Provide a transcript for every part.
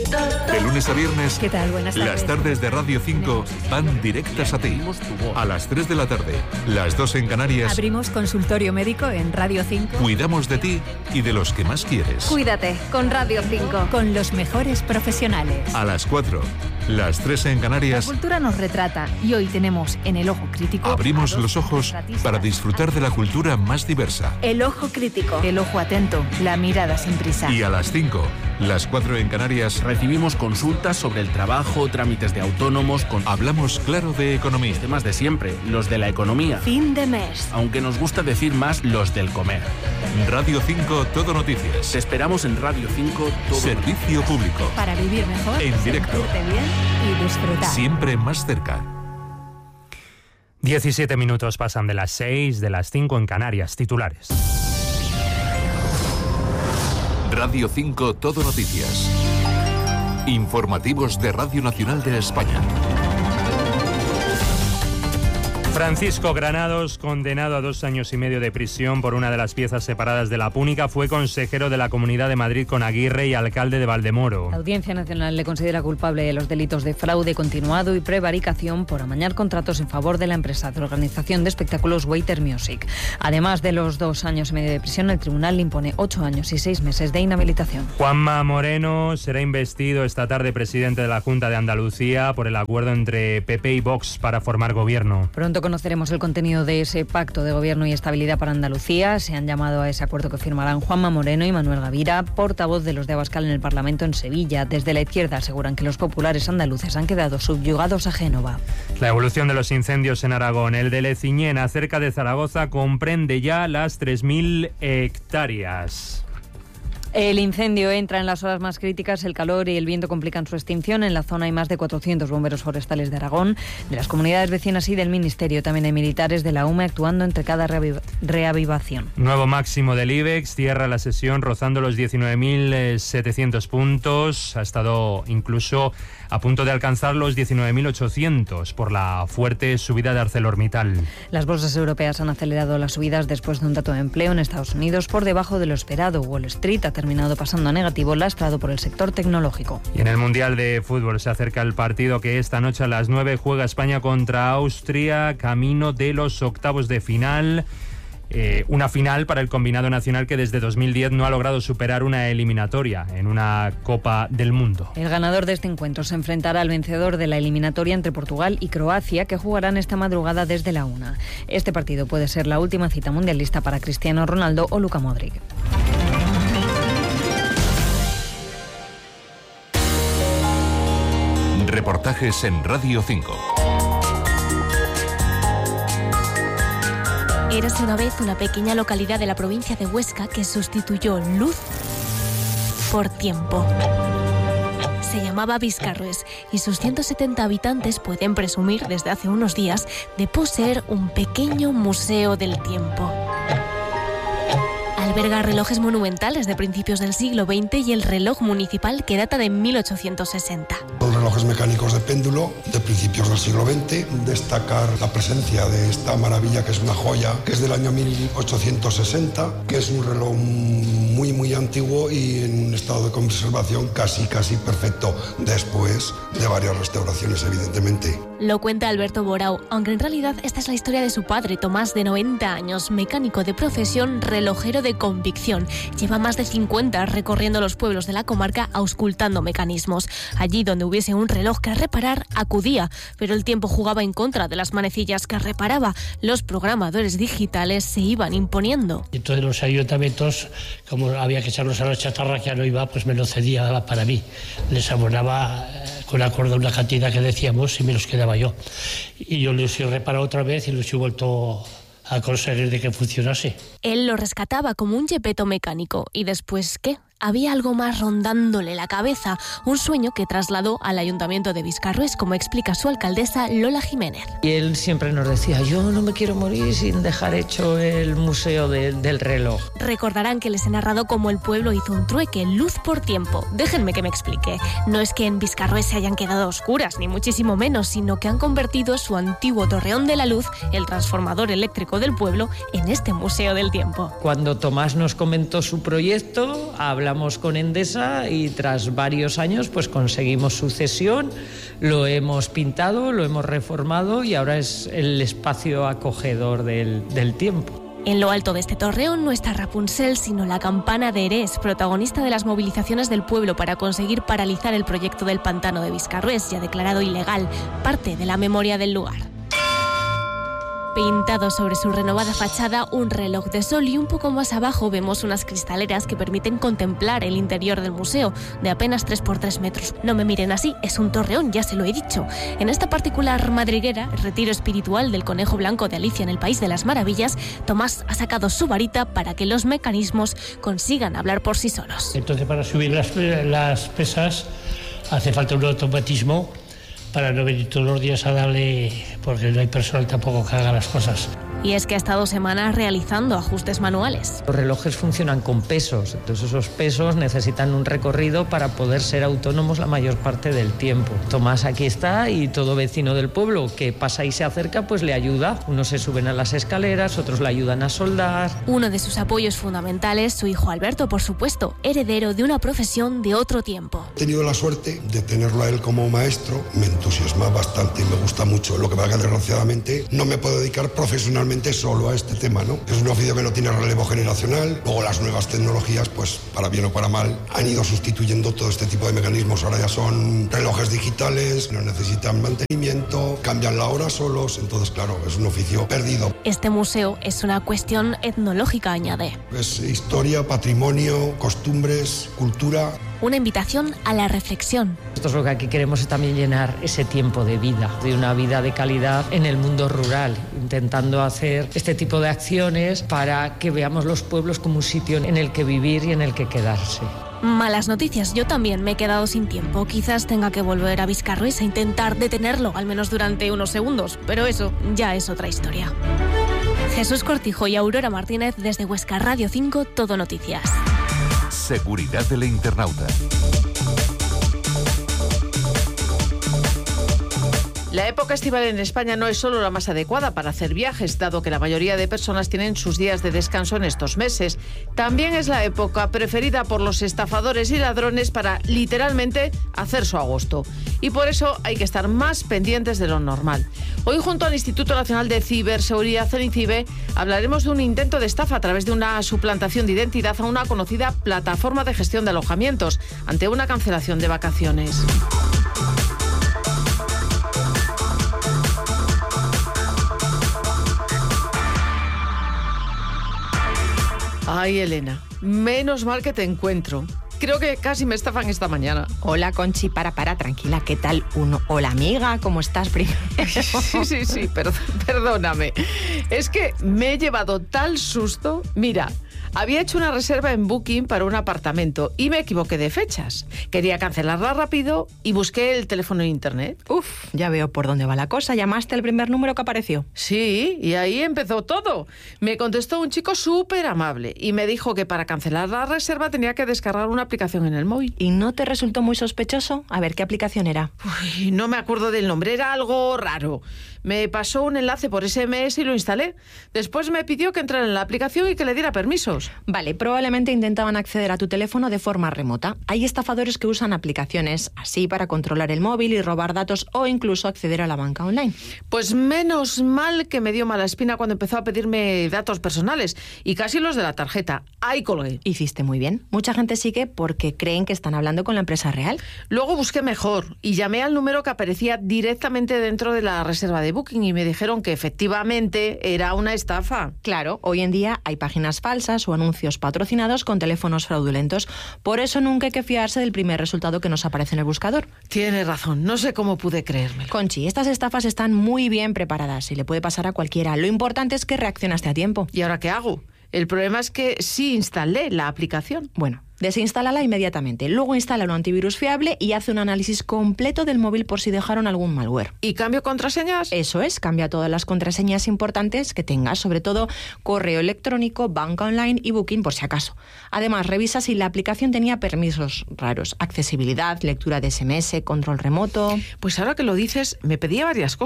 De lunes a viernes, ¿Qué tal? Buenas tardes. las tardes de Radio 5 van directas a ti. A las 3 de la tarde, las 2 en Canarias, Abrimos consultorio médico en Radio 5 cuidamos de ti y de los que más quieres. Cuídate con Radio 5. con los mejores profesionales. A las 4, las 3 en La Canarias, cultura nos retrata y hoy tenemos en El Ojo Crítico abrimos a dos los ojos retratistas. para disfrutar de la cultura más diversa. El Ojo Crítico. El ojo atento, la mirada sin prisa. Y a las 5, las 4 en Canarias, Recibimos consultas sobre el trabajo, trámites de autónomos, con hablamos claro de economía. temas de siempre, los de la economía. Fin de mes. Aunque nos gusta decir más los del comer. Radio 5 Todo Noticias. Te esperamos en Radio 5 todo. Servicio público. Para vivir mejor, En directo. sentirte bien y disfrutar. Siempre más cerca. 17 minutos pasan de las 6, de las 5 en Canarias. Titulares. Radio 5 Todo Noticias. Informativos de Radio Nacional de España. Francisco Granados, condenado a 2 años y medio de prisión por una de las piezas separadas de la Púnica, fue consejero de la Comunidad de Madrid con Aguirre y alcalde de Valdemoro. La Audiencia Nacional le considera culpable de los delitos de fraude continuado y prevaricación por amañar contratos en favor de la empresa de organización de espectáculos Waiter Music. Además de los 2 años y medio de prisión, el tribunal le impone 8 años y 6 meses de inhabilitación. Juanma Moreno será investido esta tarde presidente de la Junta de Andalucía por el acuerdo entre PP y Vox para formar gobierno. Pronto conoceremos el contenido de ese pacto de gobierno y estabilidad para Andalucía. Se han llamado a ese acuerdo que firmarán Juanma Moreno y Manuel Gavira, portavoz de los de Abascal en el Parlamento en Sevilla. Desde la izquierda aseguran que los populares andaluces han quedado subyugados a Génova. La evolución de los incendios en Aragón. El de Leciñena, cerca de Zaragoza, comprende ya las 3.000 hectáreas. El incendio entra en las horas más críticas. El calor y el viento complican su extinción. En la zona hay más de 400 bomberos forestales de Aragón, de las comunidades vecinas y del Ministerio. También hay militares de la UME actuando entre cada reavivación. Nuevo máximo del IBEX, cierra la sesión rozando los 19.700 puntos. Ha estado incluso a punto de alcanzar los 19.800 por la fuerte subida de ArcelorMittal. Las bolsas europeas han acelerado las subidas después de un dato de empleo en Estados Unidos por debajo de lo esperado. Wall Street ha terminado pasando a negativo, lastrado por el sector tecnológico. Y en el Mundial de Fútbol se acerca el partido que esta noche a las 9 juega España contra Austria, camino de los octavos de final. Una final para el combinado nacional que desde 2010 no ha logrado superar una eliminatoria en una Copa del Mundo. El ganador de este encuentro se enfrentará al vencedor de la eliminatoria entre Portugal y Croacia, que jugarán esta madrugada desde la 1. Este partido puede ser la última cita mundialista para Cristiano Ronaldo o Luka Modric. Reportajes en Radio 5. Érase una vez una pequeña localidad de la provincia de Huesca que sustituyó luz por tiempo. Se llamaba Viscarrues y sus 170 habitantes pueden presumir desde hace unos días de poseer un pequeño museo del tiempo. Alberga relojes monumentales de principios del siglo XX y el reloj municipal que data de 1860. Los relojes mecánicos de péndulo de principios del siglo XX. Destacar la presencia de esta maravilla que es una joya, que es del año 1860, que es un reloj muy antiguo y en un estado de conservación casi perfecto, después de varias restauraciones, evidentemente. Lo cuenta Alberto Borao, aunque en realidad esta es la historia de su padre, Tomás, de 90 años, mecánico de profesión, relojero de convicción. Lleva más de 50 recorriendo los pueblos de la comarca auscultando mecanismos. Allí donde hubiese un reloj que reparar, acudía, pero el tiempo jugaba en contra de las manecillas que reparaba. Los programadores digitales se iban imponiendo. Entonces los ayuntamientos, como había que echarlos a la chatarra que ya no iba, pues me lo cedía para mí. Les abonaba con acuerdo a una cantidad que decíamos y me los quedaba yo. Y yo los he reparado otra vez y los he vuelto a conseguir de que funcionase. Él lo rescataba como un Gepetto mecánico. ¿Y después qué? Había algo más rondándole la cabeza, un sueño que trasladó al Ayuntamiento de Viscarrues, como explica su alcaldesa Lola Jiménez. Y él siempre nos decía, yo no me quiero morir sin dejar hecho el museo del reloj. Recordarán que les he narrado cómo el pueblo hizo un trueque, luz por tiempo. Déjenme que me explique. No es que en Viscarrues se hayan quedado a oscuras, ni muchísimo menos, sino que han convertido su antiguo Torreón de la Luz, el transformador eléctrico del pueblo, en este museo del tiempo. Cuando Tomás nos comentó su proyecto, hablamos hablamos con Endesa y tras varios años pues conseguimos su cesión, lo hemos pintado, lo hemos reformado y ahora es el espacio acogedor del tiempo. En lo alto de este torreón no está Rapunzel, sino la campana de Erés, protagonista de las movilizaciones del pueblo para conseguir paralizar el proyecto del pantano de Viscarrués, ya declarado ilegal, parte de la memoria del lugar. Pintado sobre su renovada fachada un reloj de sol y un poco más abajo vemos unas cristaleras que permiten contemplar el interior del museo, de apenas 3x3 metros. No me miren así, es un torreón, ya se lo he dicho. En esta particular madriguera, el retiro espiritual del conejo blanco de Alicia en el País de las Maravillas, Tomás ha sacado su varita para que los mecanismos consigan hablar por sí solos. Entonces, para subir las pesas hace falta un automatismo para no venir todos los días a darle, porque no hay personal tampoco que haga las cosas. Y es que ha estado semanas realizando ajustes manuales. Los relojes funcionan con pesos, entonces esos pesos necesitan un recorrido para poder ser autónomos la mayor parte del tiempo. Tomás aquí está y todo vecino del pueblo que pasa y se acerca pues le ayuda. Unos se suben a las escaleras, otros le ayudan a soldar. Uno de sus apoyos fundamentales, su hijo Alberto, por supuesto, heredero de una profesión de otro tiempo. He tenido la suerte de tenerlo a él como maestro, me entusiasma bastante, me gusta mucho. Lo que pasa es que desgraciadamente no me puedo dedicar profesionalmente solo a este tema, ¿no? Es un oficio que no tiene relevo generacional. Luego las nuevas tecnologías, pues para bien o para mal, han ido sustituyendo todo este tipo de mecanismos. Ahora ya son relojes digitales, no necesitan mantenimiento, cambian la hora solos, entonces claro, es un oficio perdido. Este museo es una cuestión etnológica, añade. Es historia, patrimonio, costumbres, cultura. Una invitación a la reflexión. Nosotros lo que aquí queremos es también llenar ese tiempo de vida, de una vida de calidad en el mundo rural, intentando hacer este tipo de acciones para que veamos los pueblos como un sitio en el que vivir y en el que quedarse. Malas noticias, yo también me he quedado sin tiempo. Quizás tenga que volver a Viscarrués a intentar detenerlo, al menos durante unos segundos, pero eso ya es otra historia. Jesús Cortijo y Aurora Martínez desde Huesca Radio 5, Todo Noticias. Seguridad del internauta. La época estival en España no es solo la más adecuada para hacer viajes, dado que la mayoría de personas tienen sus días de descanso en estos meses. También es la época preferida por los estafadores y ladrones para, literalmente, hacer su agosto. Y por eso hay que estar más pendientes de lo normal. Hoy, junto al Instituto Nacional de Ciberseguridad, el INCIBE, hablaremos de un intento de estafa a través de una suplantación de identidad a una conocida plataforma de gestión de alojamientos, ante una cancelación de vacaciones. Ay, Elena, menos mal que te encuentro. Creo que casi me estafan esta mañana. Hola, Conchi, para, tranquila, ¿qué tal? Hola, amiga, ¿cómo estás primero? Sí, perdóname. Es que me he llevado tal susto. Mira, había hecho una reserva en Booking para un apartamento y me equivoqué de fechas. Quería cancelarla rápido y busqué el teléfono en internet. Uf, ya veo por dónde va la cosa. ¿Llamaste al primer número que apareció? Sí, y ahí empezó todo. Me contestó un chico súper amable y me dijo que para cancelar la reserva tenía que descargar una aplicación en el móvil. ¿Y no te resultó muy sospechoso? A ver, ¿qué aplicación era? Uy, no me acuerdo del nombre, era algo raro. Me pasó un enlace por SMS y lo instalé. Después me pidió que entrara en la aplicación y que le diera permisos. Vale, probablemente intentaban acceder a tu teléfono de forma remota. Hay estafadores que usan aplicaciones así para controlar el móvil y robar datos o incluso acceder a la banca online. Pues menos mal que me dio mala espina cuando empezó a pedirme datos personales y casi los de la tarjeta. Ahí colgué. Hiciste muy bien. Mucha gente sigue porque creen que están hablando con la empresa real. Luego busqué mejor y llamé al número que aparecía directamente dentro de la reserva de Booking y me dijeron que efectivamente era una estafa. Claro, hoy en día hay páginas falsas o anuncios patrocinados con teléfonos fraudulentos. Por eso nunca hay que fiarse del primer resultado que nos aparece en el buscador. Tienes razón, no sé cómo pude creérmelo. Conchi, estas estafas están muy bien preparadas y le puede pasar a cualquiera. Lo importante es que reaccionaste a tiempo. ¿Y ahora qué hago? El problema es que sí instalé la aplicación. Bueno, desinstálala inmediatamente. Luego instala un antivirus fiable y hace un análisis completo del móvil por si dejaron algún malware. ¿Y cambio contraseñas? Eso es, cambia todas las contraseñas importantes que tengas, sobre todo correo electrónico, banca online y Booking por si acaso. Además, revisa si la aplicación tenía permisos raros, accesibilidad, lectura de SMS, control remoto. Pues ahora que lo dices, me pedía varias cosas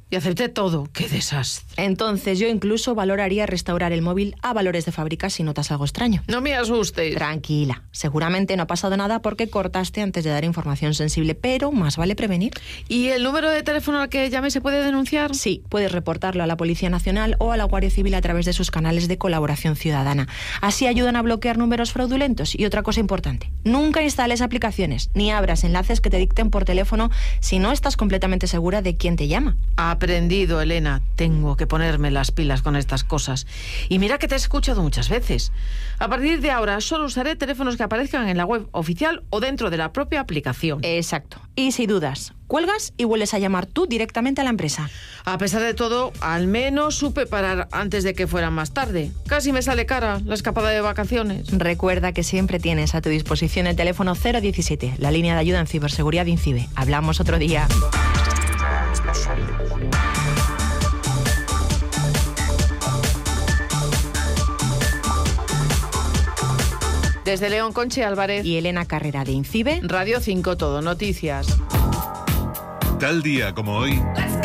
y acepté todo. ¡Qué desastre! Entonces yo incluso valoraría restaurar el móvil a valores de fábrica si notas algo extraño. No me asustes. Tranquila, seguramente no ha pasado nada porque cortaste antes de dar información sensible, pero más vale prevenir. ¿Y el número de teléfono al que llame se puede denunciar? Sí, puedes reportarlo a la Policía Nacional o a la Guardia Civil a través de sus canales de colaboración ciudadana. Así ayudan a bloquear números fraudulentos. Y otra cosa importante, nunca instales aplicaciones ni abras enlaces que te dicten por teléfono si no estás completamente segura de quién te llama. Aprendido, Elena. Tengo que ponerme las pilas con estas cosas. Y mira que te he escuchado muchas veces. A partir de ahora solo usaré teléfonos que aparezcan en la web oficial o dentro de la propia aplicación. Exacto. Y si dudas, cuelgas y vuelves a llamar tú directamente a la empresa. A pesar de todo, al menos supe parar antes de que fuera más tarde. Casi me sale cara la escapada de vacaciones. Recuerda que siempre tienes a tu disposición el teléfono 017, la línea de ayuda en ciberseguridad de INCIBE. Hablamos otro día. Desde León, Conchi Álvarez y Elena Carrera de INCIBE. Radio 5 Todo Noticias. Tal día como hoy.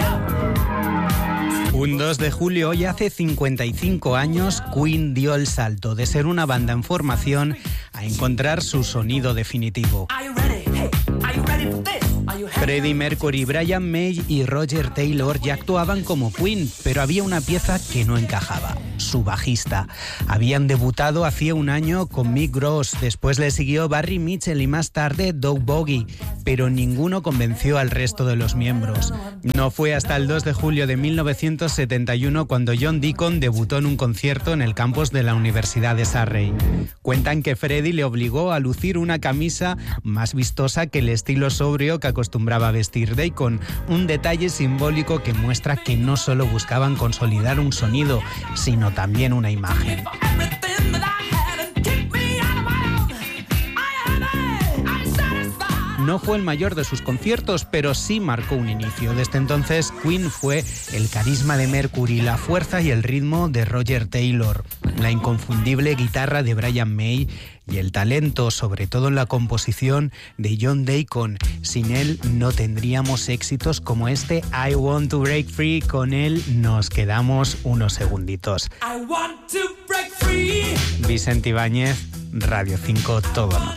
Un 2 de julio, hoy hace 55 años, Queen dio el salto de ser una banda en formación a encontrar su sonido definitivo. Freddie Mercury, Brian May y Roger Taylor ya actuaban como Queen, pero había una pieza que no encajaba: su bajista. Habían debutado hacía un año con Mick Gross, después le siguió Barry Mitchell y más tarde Doug Bogie, pero ninguno convenció al resto de los miembros. No fue hasta el 2 de julio de 1971 cuando John Deacon debutó en un concierto en el campus de la Universidad de Surrey. Cuentan que Freddie le obligó a lucir una camisa más vistosa que el estilo sobrio que acostumbraba a vestir Deacon, un detalle simbólico que muestra que no solo buscaban consolidar un sonido, sino también una imagen. No fue el mayor de sus conciertos, pero sí marcó un inicio. Desde entonces, Queen fue el carisma de Mercury, la fuerza y el ritmo de Roger Taylor, la inconfundible guitarra de Brian May y el talento, sobre todo en la composición, de John Deacon. Sin él no tendríamos éxitos como este I Want to Break Free. Con él nos quedamos unos segunditos. I want to break free. Vicente Ibáñez, Radio 5 Todo.